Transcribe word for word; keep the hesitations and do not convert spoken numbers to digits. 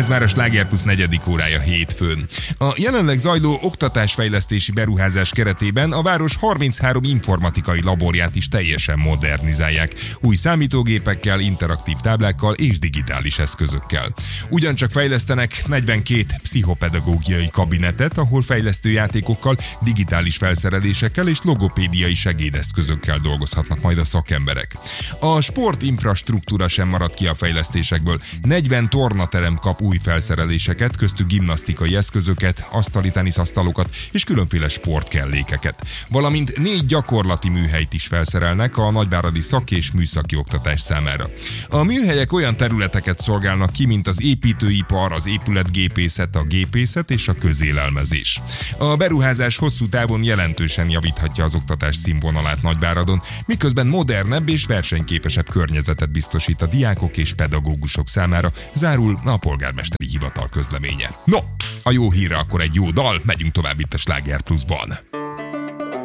Ez már a Sláger Plusz negyedik órája hétfőn. A jelenleg zajló oktatásfejlesztési beruházás keretében a város harminchárom informatikai laborját is teljesen modernizálják, új számítógépekkel, interaktív táblákkal és digitális eszközökkel. Ugyancsak fejlesztenek negyvenkét pszichopedagógiai kabinetet, ahol fejlesztő játékokkal, digitális felszerelésekkel és logopédiai segédeszközökkel dolgozhatnak majd a szakemberek. A sportinfrastruktúra sem marad ki a fejlesztésekből. negyven tornaterem kap új felszereléseket, köztük gimnasztikai eszközöket, asztali teniszasztalokat és különféle sportkellékeket. Valamint négy gyakorlati műhelyt is felszerelnek a nagyváradi szak- és műszaki oktatás számára. A műhelyek olyan területeket szolgálnak ki, mint az építőipar, az épületgépészet, a gépészet és a közélelmezés. A beruházás hosszú távon jelentősen javíthatja az oktatás színvonalát Nagyváradon, miközben modernebb és versenyképesebb környezetet biztosít a diákok és pedagógusok számára, zárul a polgármesteri hivatal közleménye. No, a jó hírre akkor egy jó dal, megyünk tovább itt a Sláger Pluszban.